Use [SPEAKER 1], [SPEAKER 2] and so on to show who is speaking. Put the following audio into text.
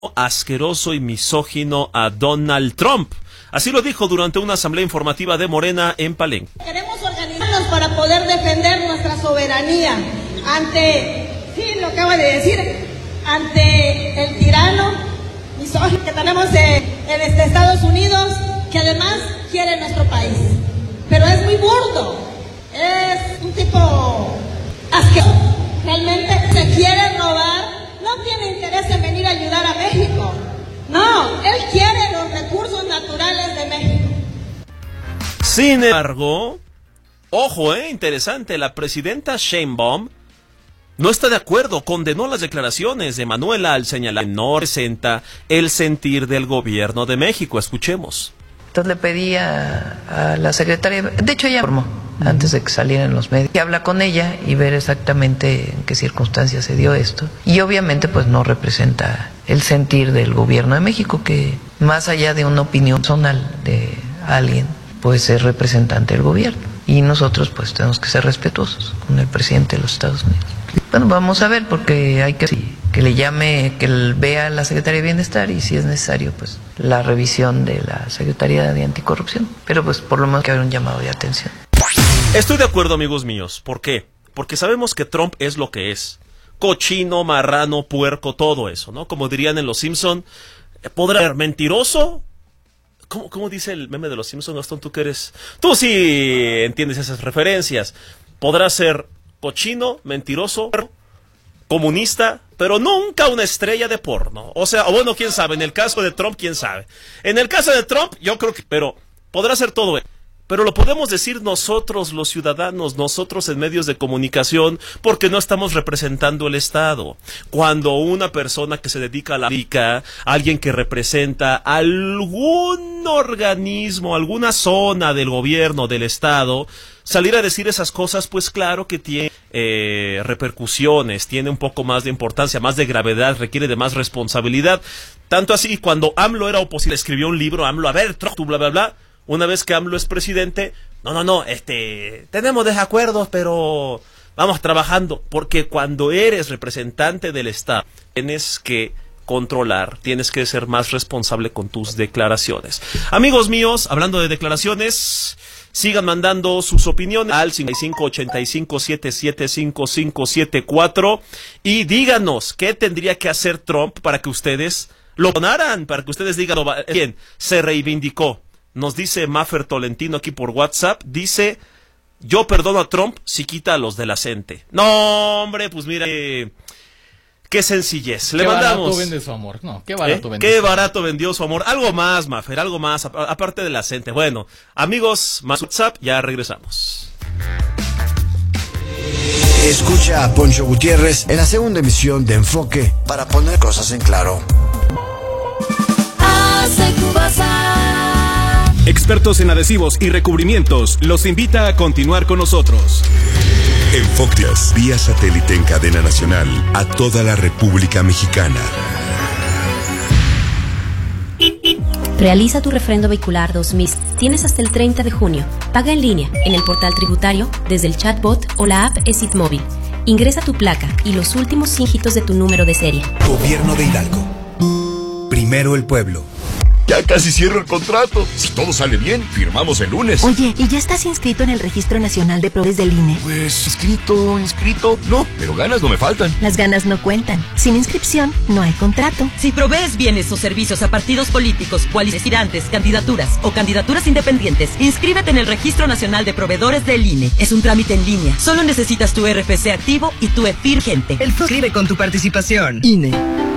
[SPEAKER 1] asqueroso y misógino a Donald Trump. Así lo dijo durante una asamblea informativa de Morena en Palenque.
[SPEAKER 2] Queremos organizarnos para poder defender nuestra soberanía ante, sí, lo acaba de decir, ante el tirano misógino que tenemos en Estados Unidos, que además quiere nuestro país. Pero es muy burdo, es un tipo asqueroso, realmente se quiere robar, no tiene interés en venir a ayudar a México. No, él quiere los recursos naturales de México.
[SPEAKER 1] Sin embargo, ojo, interesante, la presidenta Sheinbaum no está de acuerdo, condenó las declaraciones de Manuela al señalar que no representa el sentir del gobierno de México. Escuchemos.
[SPEAKER 3] Entonces le pedí a la secretaria, de hecho ella informó antes de que salieran los medios, que habla con ella y ver exactamente en qué circunstancias se dio esto. Y obviamente pues no representa el sentir del gobierno de México, que más allá de una opinión personal de alguien, pues es representante del gobierno. Y nosotros pues tenemos que ser respetuosos con el presidente de los Estados Unidos. Bueno, vamos a ver, porque hay que le llame, que vea a la Secretaría de Bienestar y si es necesario, pues la revisión de la Secretaría de Anticorrupción. Pero pues por lo menos que haber un llamado de atención.
[SPEAKER 1] Estoy de acuerdo, amigos míos. ¿Por qué? Porque sabemos que Trump es lo que es. Cochino, marrano, puerco, todo eso, ¿no? Como dirían en Los Simpson, ¿podrá ser mentiroso? ¿Cómo dice el meme de Los Simpson, Gastón? ¿Tú qué eres? Tú sí entiendes esas referencias. Podrá ser cochino, mentiroso, comunista, pero nunca una estrella de porno. O sea, o bueno, quién sabe, en el caso de Trump, quién sabe. En el caso de Trump, yo creo que, pero podrá ser todo eso. Pero lo podemos decir nosotros, los ciudadanos, nosotros en medios de comunicación, porque no estamos representando el Estado. Cuando una persona que se dedica a la política, alguien que representa algún organismo, alguna zona del gobierno, del Estado, salir a decir esas cosas, pues claro que tiene repercusiones, tiene un poco más de importancia, más de gravedad, requiere de más responsabilidad. Tanto así, cuando AMLO era opositor, escribió un libro, AMLO, a ver, tú bla, bla, bla. Una vez que AMLO es presidente, no, tenemos desacuerdos, pero vamos trabajando, porque cuando eres representante del Estado, tienes que controlar, tienes que ser más responsable con tus declaraciones. Amigos míos, hablando de declaraciones, sigan mandando sus opiniones al 5585-775574 y díganos qué tendría que hacer Trump para que ustedes lo donaran, para que ustedes digan quién se reivindicó. Nos dice Maffer Tolentino aquí por WhatsApp, dice, yo perdono a Trump si quita a los de la CENTE. No, hombre, pues mira, qué sencillez. Le mandamos.
[SPEAKER 4] Qué barato vende su amor. No, qué barato vendió.
[SPEAKER 1] Qué barato vendió su amor. Algo más, Maffer, algo más, aparte de la CENTE. Bueno, amigos, más WhatsApp, ya regresamos.
[SPEAKER 5] Escucha a Poncho Gutiérrez en la segunda emisión de Enfoque para poner cosas en claro.
[SPEAKER 6] Expertos en adhesivos y recubrimientos los invita a continuar con nosotros.
[SPEAKER 7] Enfoque vía satélite en cadena nacional a toda la República Mexicana.
[SPEAKER 8] Realiza tu refrendo vehicular 2000. Tienes hasta el 30 de junio. Paga en línea, en el portal tributario, desde el chatbot o la app ESIT Móvil. Ingresa tu placa y los últimos 5 dígitos de tu número de serie.
[SPEAKER 5] Gobierno de Hidalgo. Primero el pueblo.
[SPEAKER 7] Ya casi cierro el contrato. Si todo sale bien, firmamos el lunes.
[SPEAKER 9] Oye, ¿y ya estás inscrito en el Registro Nacional de Proveedores del INE?
[SPEAKER 7] Pues, inscrito. No, pero ganas no me faltan.
[SPEAKER 9] Las ganas no cuentan. Sin inscripción, no hay contrato.
[SPEAKER 10] Si provees bienes o servicios a partidos políticos, coalicionantes, candidaturas o candidaturas independientes, inscríbete en el Registro Nacional de Proveedores del INE. Es un trámite en línea. Solo necesitas tu RFC activo y tu EFIR vigente.
[SPEAKER 11] El inscribe con tu participación.
[SPEAKER 10] INE.